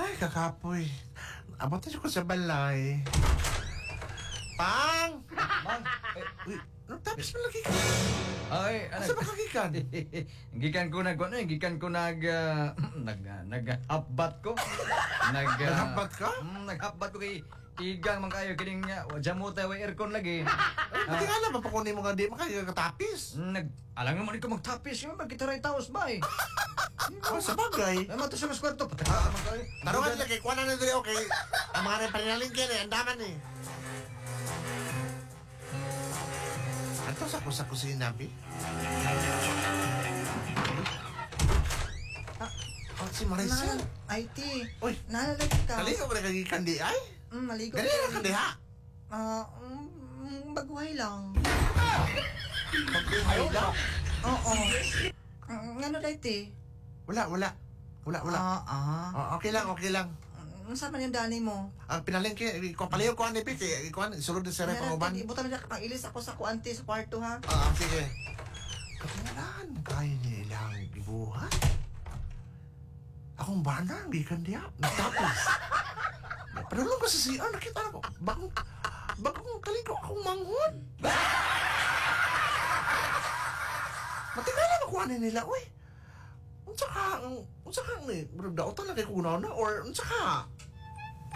Ay, kakapoy. Abot na siya ko sa balay. Pang! Mang, Uy, tapos mo lagi ka. ay, Asa ba kagikan? gikan ko naghabat ko. Naghabat ka? Naghabat ko kay igang man kayo kining jamuta wa aircon lagi. Pati nga na, mapakunin mo nga di makakatapis. Alam naman ko magtapis yun, magkitaray taos ba eh. Oh, sa bagay. Ay, mato sa mas kwarto, pataka man kayo. Tarungan lagi, kuha na nito okay. Ang mga rin paninalingkin eh, andaman eh. Ato sa kusina, Bi? Oh, si Maricel. IT. Uy, Nalalagi ka. kaligo ko na kagikan di ay? Maligo. Dali na ka diha. Baguhay lang. Pagbuhay lang. Oo. Ngano IT? Wala. Oh, okay lang. Saan man yung dani mo? Ang pinalingkin, palayo ko ni Piki, sulod na sa rep ang uban. Buta na pang ilis ako sa kuante sa kwarto ha. Sige. Katingalan, kaya niya ilang ibuhat. Akong bana, gikan diya. Nagtapos. Pero lang ko sa CR, nakita ko. Bagong kaligo akong manghod. Matingalan ako nila, uy. Unsa ka ni, bro, daotan na kay kunaw na, or unsa ka?